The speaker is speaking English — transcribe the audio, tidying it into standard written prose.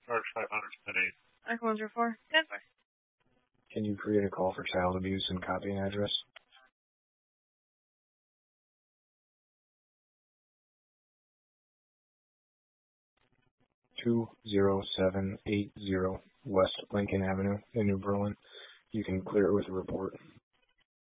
Charge 500 today. Echo 104. 10-4. Can you create a call for child abuse and copy an address? 20780 West Lincoln Avenue in New Berlin. You can clear it with a report.